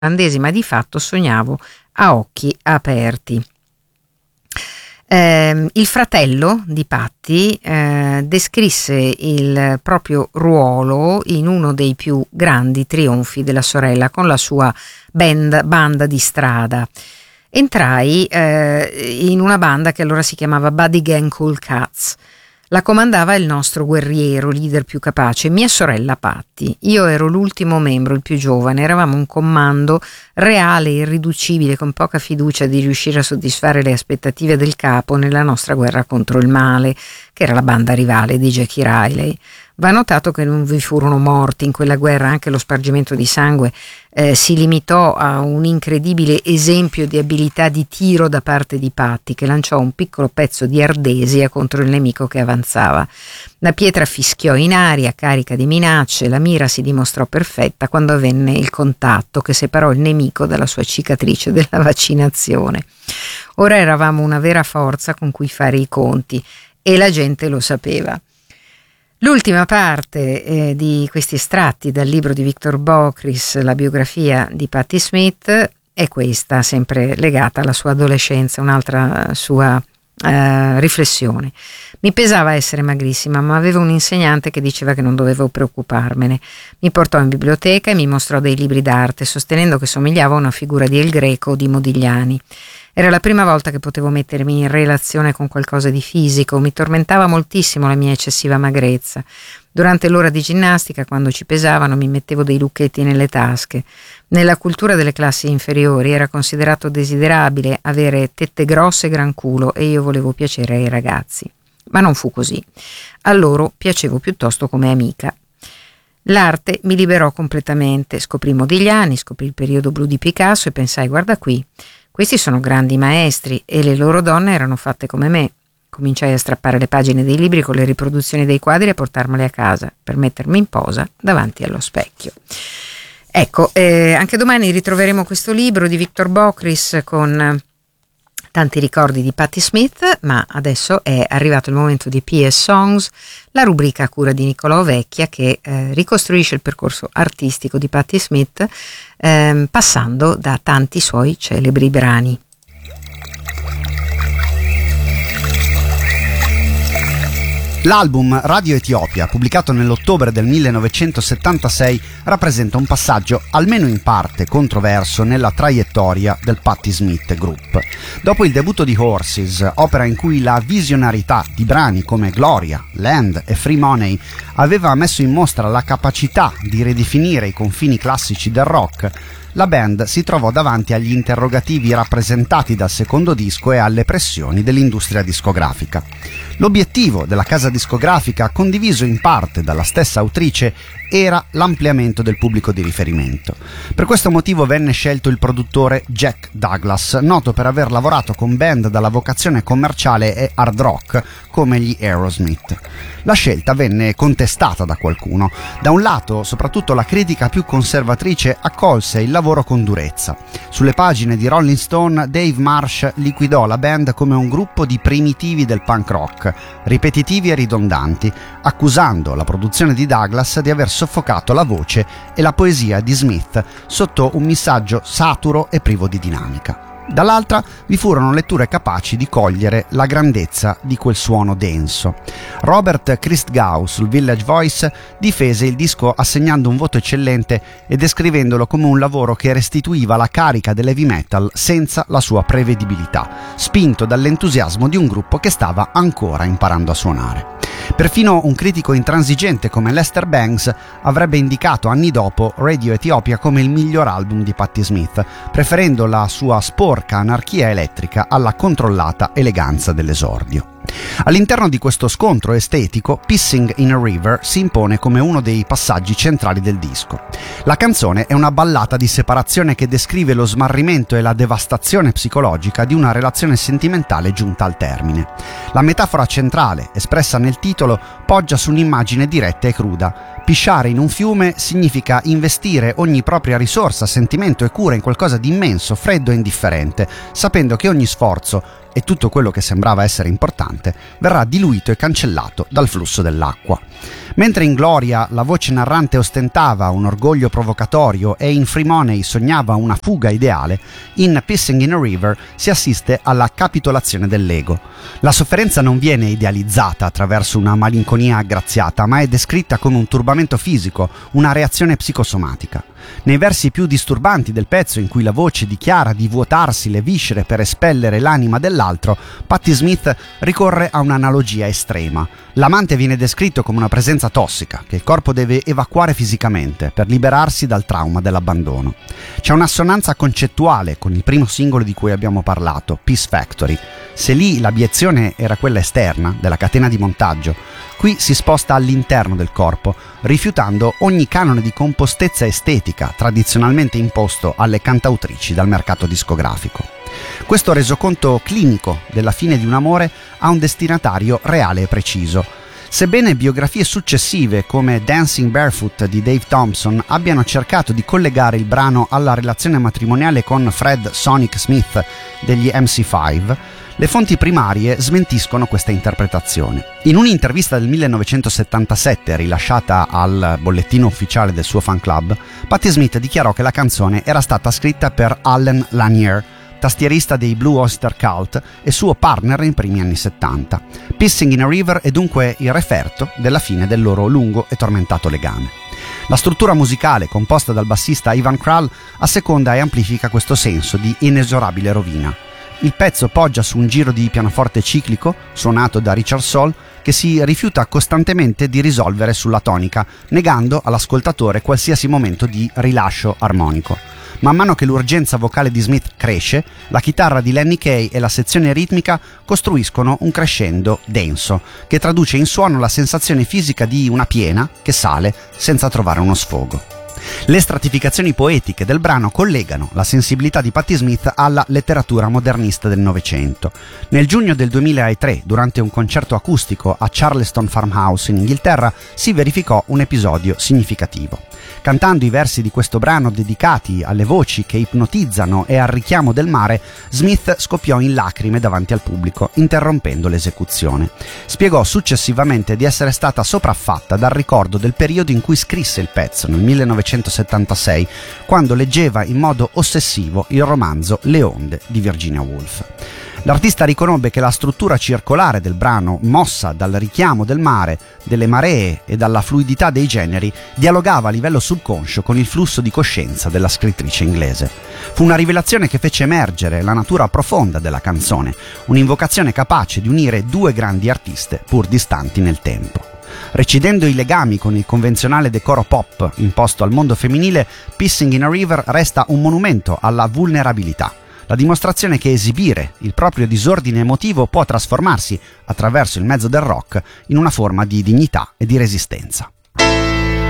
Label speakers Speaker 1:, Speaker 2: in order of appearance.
Speaker 1: olandesi, ma di fatto sognavo a occhi aperti. Il fratello di Patti descrisse il proprio ruolo in uno dei più grandi trionfi della sorella con la sua banda di strada. Entrai in una banda che allora si chiamava Buddy Gang Cool Cats. La comandava il nostro guerriero, leader più capace, mia sorella Patti. Io ero l'ultimo membro, il più giovane. Eravamo un comando reale, irriducibile, con poca fiducia di riuscire a soddisfare le aspettative del capo nella nostra guerra contro il male, che era la banda rivale di Jackie Riley. Va notato che non vi furono morti in quella guerra, anche lo spargimento di sangue si limitò a un incredibile esempio di abilità di tiro da parte di Patti, che lanciò un piccolo pezzo di ardesia contro il nemico che avanzava. La pietra fischiò in aria, carica di minacce, la mira si dimostrò perfetta quando avvenne il contatto che separò il nemico dalla sua cicatrice della vaccinazione. Ora eravamo una vera forza con cui fare i conti e la gente lo sapeva. L'ultima parte di questi estratti dal libro di Victor Bockris, la biografia di Patti Smith, è questa, sempre legata alla sua adolescenza, un'altra sua riflessione. Mi pesava essere magrissima, ma avevo un insegnante che diceva che non dovevo preoccuparmene. Mi portò in biblioteca e mi mostrò dei libri d'arte, sostenendo che somigliavo a una figura di El Greco o di Modigliani. Era la prima volta che potevo mettermi in relazione con qualcosa di fisico, mi tormentava moltissimo la mia eccessiva magrezza. Durante l'ora di ginnastica, quando ci pesavano, mi mettevo dei lucchetti nelle tasche. Nella cultura delle classi inferiori era considerato desiderabile avere tette grosse e gran culo e io volevo piacere ai ragazzi. Ma non fu così. A loro piacevo piuttosto come amica. L'arte mi liberò completamente, scoprì Modigliani, scoprì il periodo blu di Picasso e pensai, guarda qui, questi sono grandi maestri e le loro donne erano fatte come me. Cominciai a strappare le pagine dei libri con le riproduzioni dei quadri e a portarmeli a casa per mettermi in posa davanti allo specchio. Ecco, anche domani ritroveremo questo libro di Victor Bockris con tanti ricordi di Patti Smith, ma adesso è arrivato il momento di PS Songs, la rubrica a cura di Nicolò Vecchia che ricostruisce il percorso artistico di Patti Smith passando da tanti suoi celebri brani.
Speaker 2: L'album Radio Etiopia, pubblicato nell'ottobre del 1976, rappresenta un passaggio almeno in parte controverso nella traiettoria del Patti Smith Group. Dopo il debutto di Horses, opera in cui la visionarità di brani come Gloria, Land e Free Money aveva messo in mostra la capacità di ridefinire i confini classici del rock, la band si trovò davanti agli interrogativi rappresentati dal secondo disco e alle pressioni dell'industria discografica. L'obiettivo della casa discografica, condiviso in parte dalla stessa autrice, era l'ampliamento del pubblico di riferimento. Per questo motivo venne scelto il produttore Jack Douglas, noto per aver lavorato con band dalla vocazione commerciale e hard rock come gli Aerosmith. La scelta venne contestata da qualcuno. Da un lato, soprattutto la critica più conservatrice accolse il lavoro con durezza. Sulle pagine di Rolling Stone, Dave Marsh liquidò la band come un gruppo di primitivi del punk rock, ripetitivi e ridondanti, accusando la produzione di Douglas di aver soffocato la voce e la poesia di Smith sotto un messaggio saturo e privo di dinamica. Dall'altra vi furono letture capaci di cogliere la grandezza di quel suono denso. Robert Christgau sul Village Voice difese il disco assegnando un voto eccellente e descrivendolo come un lavoro che restituiva la carica dell'heavy metal senza la sua prevedibilità, spinto dall'entusiasmo di un gruppo che stava ancora imparando a suonare. Perfino un critico intransigente come Lester Bangs avrebbe indicato anni dopo Radio Etiopia come il miglior album di Patti Smith, preferendo la sua sporca anarchia elettrica alla controllata eleganza dell'esordio. All'interno di questo scontro estetico, Pissing in a River si impone come uno dei passaggi centrali del disco. La canzone è una ballata di separazione che descrive lo smarrimento e la devastazione psicologica di una relazione sentimentale giunta al termine. La metafora centrale, espressa nel titolo, poggia su un'immagine diretta e cruda. Pisciare in un fiume significa investire ogni propria risorsa, sentimento e cura in qualcosa di immenso, freddo e indifferente, sapendo che ogni sforzo e tutto quello che sembrava essere importante verrà diluito e cancellato dal flusso dell'acqua. Mentre in Gloria la voce narrante ostentava un orgoglio provocatorio e in Free Money sognava una fuga ideale, in Pissing in a River si assiste alla capitolazione dell'ego. La sofferenza non viene idealizzata attraverso una malinconia aggraziata, ma è descritta come un turbamento fisico, una reazione psicosomatica. Nei versi più disturbanti del pezzo, in cui la voce dichiara di vuotarsi le viscere per espellere l'anima dell'altro, Patti Smith ricorre a un'analogia estrema. L'amante viene descritto come una presenza tossica che il corpo deve evacuare fisicamente per liberarsi dal trauma dell'abbandono. C'è un'assonanza concettuale con il primo singolo di cui abbiamo parlato, Peace Factory. Se lì l'abiezione era quella esterna, della catena di montaggio, qui si sposta all'interno del corpo, rifiutando ogni canone di compostezza estetica tradizionalmente imposto alle cantautrici dal mercato discografico. Questo resoconto clinico della fine di un amore ha un destinatario reale e preciso. Sebbene biografie successive come Dancing Barefoot di Dave Thompson abbiano cercato di collegare il brano alla relazione matrimoniale con Fred Sonic Smith degli MC5, le fonti primarie smentiscono questa interpretazione. In un'intervista del 1977 rilasciata al bollettino ufficiale del suo fan club, Patti Smith dichiarò che la canzone era stata scritta per Allen Lanier, tastierista dei Blue Oyster Cult e suo partner nei primi anni 70. Pissing in a River è dunque il referto della fine del loro lungo e tormentato legame. La struttura musicale, composta dal bassista Ivan Krall, asseconda e amplifica questo senso di inesorabile rovina. Il pezzo poggia su un giro di pianoforte ciclico, suonato da Richard Saul, che si rifiuta costantemente di risolvere sulla tonica, negando all'ascoltatore qualsiasi momento di rilascio armonico. Man mano che l'urgenza vocale di Smith cresce, la chitarra di Lenny Kaye e la sezione ritmica costruiscono un crescendo denso, che traduce in suono la sensazione fisica di una piena che sale senza trovare uno sfogo. Le stratificazioni poetiche del brano collegano la sensibilità di Patti Smith alla letteratura modernista del Novecento. Nel giugno del 2003, durante un concerto acustico a Charleston Farmhouse in Inghilterra, si verificò un episodio significativo. Cantando i versi di questo brano dedicati alle voci che ipnotizzano e al richiamo del mare, Smith scoppiò in lacrime davanti al pubblico, interrompendo l'esecuzione. Spiegò successivamente di essere stata sopraffatta dal ricordo del periodo in cui scrisse il pezzo, nel 1976, quando leggeva in modo ossessivo il romanzo Le onde di Virginia Woolf. L'artista riconobbe che la struttura circolare del brano, mossa dal richiamo del mare, delle maree e dalla fluidità dei generi, dialogava a livello subconscio con il flusso di coscienza della scrittrice inglese. Fu una rivelazione che fece emergere la natura profonda della canzone, un'invocazione capace di unire due grandi artiste pur distanti nel tempo. Recidendo i legami con il convenzionale decoro pop imposto al mondo femminile, Pissing in a River resta un monumento alla vulnerabilità, la dimostrazione che esibire il proprio disordine emotivo può trasformarsi, attraverso il mezzo del rock, in una forma di dignità e di resistenza.